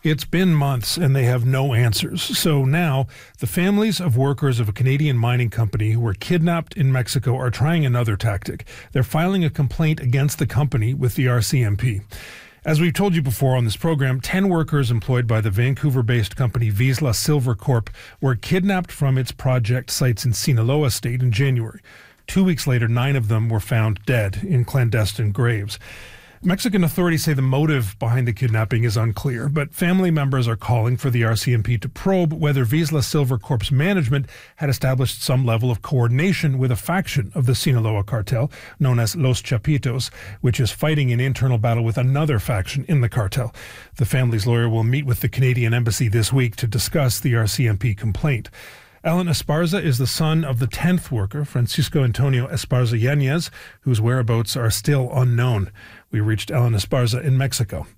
It's been months and they have no answers. So now the families of workers of a Canadian mining company who were kidnapped in Mexico are trying another tactic. They're filing a complaint against the company with the RCMP. As we've told you before on this program, 10 workers employed by the Vancouver-based company Vizsla Silver Corp were kidnapped from its project sites in Sinaloa State in January. 2 weeks later, 9 of them were found dead in clandestine graves. Mexican authorities say the motive behind the kidnapping is unclear, but family members are calling for the RCMP to probe whether Vizsla Silver Corp's management had established some level of coordination with a faction of the Sinaloa cartel, known as Los Chapitos, which is fighting an internal battle with another faction in the cartel. The family's lawyer will meet with the Canadian embassy this week to discuss the RCMP complaint. Alan Esparza is the son of the 10th worker, Francisco Antonio Esparza Yanez, whose whereabouts are still unknown. We reached Alan Esparza in Mexico.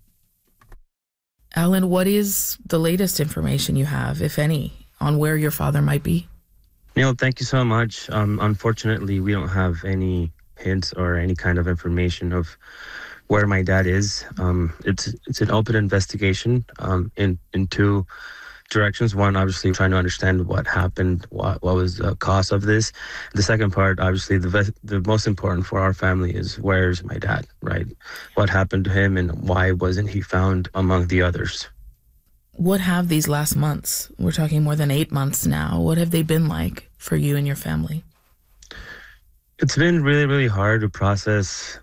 Alan, what is the latest information you have, if any, on where your father might be? Neil, thank you so much. Unfortunately, we don't have any hints or any kind of information of where my dad is. It's an open investigation in two directions. One, obviously trying to understand what happened, what was the cause of this. The second part, obviously the most important for our family is, where's my dad, right? What happened to him and why wasn't he found among the others? What have these last months, we're talking more than 8 months now, what have they been like for you and your family? It's been really, really hard to process.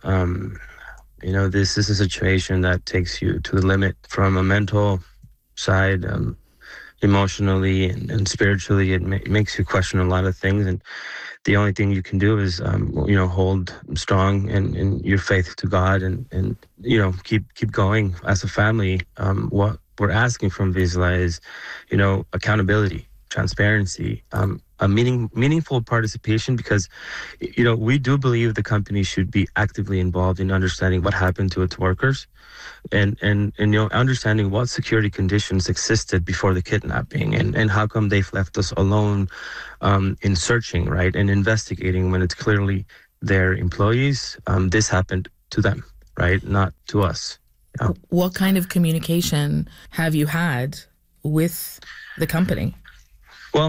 This is a situation that takes you to the limit from a mental side, emotionally and spiritually. It makes you question a lot of things, and the only thing you can do is hold strong in your faith to God and keep going as a family. What we're asking from Vizsla is accountability, transparency, a meaningful participation, because we do believe the company should be actively involved in understanding what happened to its workers and understanding what security conditions existed before the kidnapping and how come they've left us alone in searching, right, and investigating when it's clearly their employees. This happened to them, right, not to us. Yeah. What kind of communication have you had with the company? Well,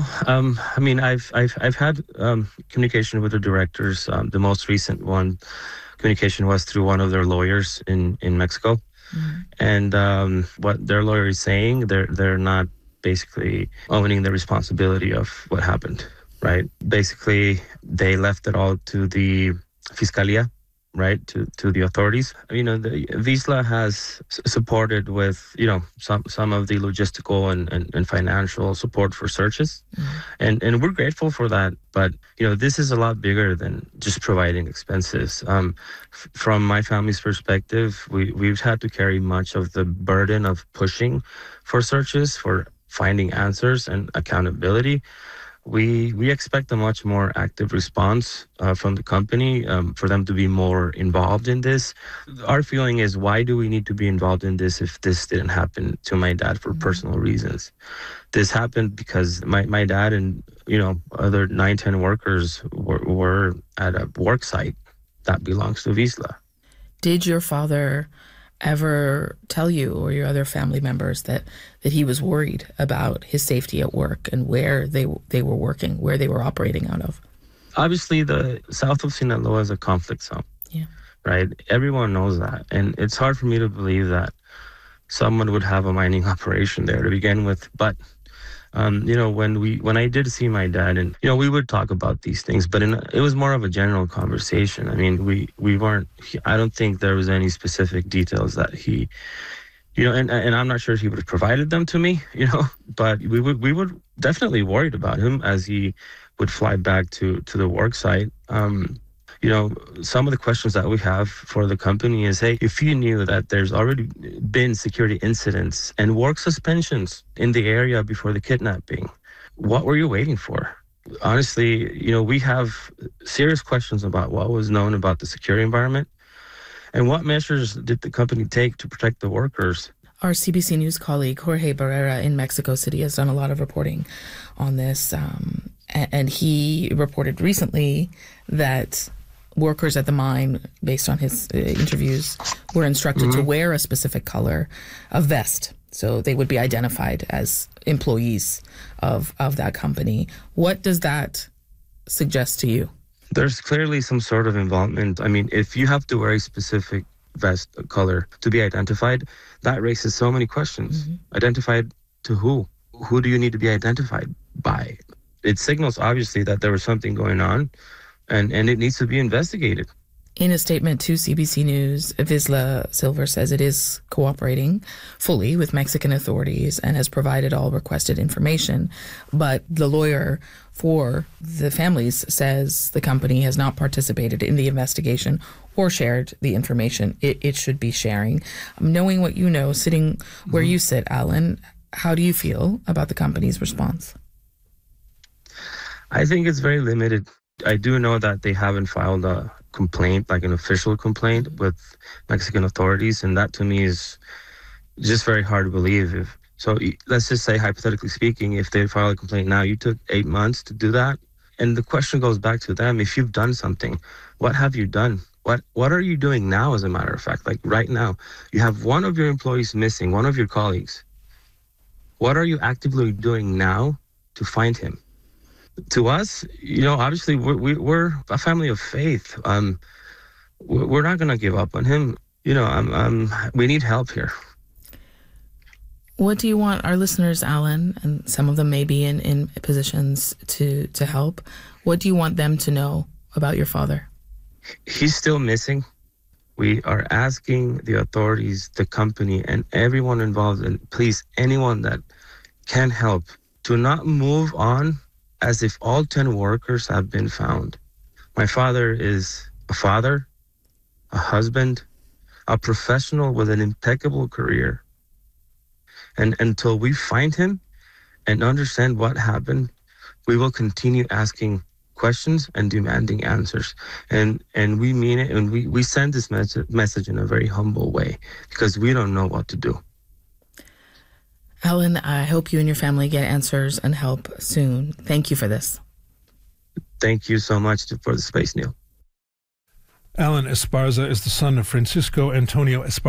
I've had communication with the directors. The most recent communication was through one of their lawyers in Mexico. Mm-hmm. And what their lawyer is saying, they're not basically owning the responsibility of what happened, right? Basically, they left it all to the Fiscalia, right, to the authorities. The Vizsla has supported with, some of the logistical and financial support for searches. Mm-hmm. And we're grateful for that. But, this is a lot bigger than just providing expenses. From my family's perspective, we've had to carry much of the burden of pushing for searches, for finding answers and accountability. We expect a much more active response from the company, for them to be more involved in this. Our feeling is, why do we need to be involved in this if this didn't happen to my dad for personal reasons? This happened because my dad and, other 9-10 workers were at a work site that belongs to Vizsla. Did your father ever tell you or your other family members that he was worried about his safety at work and where they were working, where they were operating out of? Obviously, the south of Sinaloa is a conflict zone. Yeah. Right? Everyone knows that. And it's hard for me to believe that someone would have a mining operation there to begin with. But when I did see my dad, and we would talk about these things, but it was more of a general conversation. I mean, we weren't. I don't think there was any specific details that he, and I'm not sure if he would have provided them to me, But we would definitely worried about him as he would fly back to the work site. Some of the questions that we have for the company is, hey, if you knew that there's already been security incidents and work suspensions in the area before the kidnapping, what were you waiting for? Honestly, we have serious questions about what was known about the security environment and what measures did the company take to protect the workers. Our CBC News colleague, Jorge Barrera in Mexico City, has done a lot of reporting on this. And he reported recently that workers at the mine, based on his interviews, were instructed to wear a specific color, a vest, So they would be identified as employees of that company. What does that suggest to you? There's clearly some sort of involvement. I mean, if you have to wear a specific vest color to be identified, that raises so many questions. Mm-hmm. Identified to who? Who do you need to be identified by? It signals, obviously, that there was something going on, and it needs to be investigated. In a statement to CBC News, Vizsla Silver says it is cooperating fully with Mexican authorities and has provided all requested information. But the lawyer for the families says the company has not participated in the investigation or shared the information it should be sharing. Knowing what you know, sitting where you sit, Alan, how do you feel about the company's response? I think it's very limited. I do know that they haven't filed a complaint, like an official complaint with Mexican authorities, and that to me is just very hard to believe. So let's just say, hypothetically speaking, if they file a complaint now, you took 8 months to do that, and the question goes back to them. If you've done something, what have you done? What are you doing now, as a matter of fact? Like right now, you have one of your employees missing, one of your colleagues. What are you actively doing now to find him? To us, obviously we're a family of faith. We're not going to give up on him. We need help here. What do you want our listeners, Alan, and some of them may be in positions to help, what do you want them to know about your father? He's still missing. We are asking the authorities, the company, and everyone involved, and please, anyone that can help, to not move on as if all 10 workers have been found. My father is a father, a husband, a professional with an impeccable career. And until we find him and understand what happened, we will continue asking questions and demanding answers. And we mean it, and we send this message in a very humble way because we don't know what to do. Alan, I hope you and your family get answers and help soon. Thank you for this. Thank you so much for the space, Neil. Alan Esparza is the son of Francisco Antonio Esparza.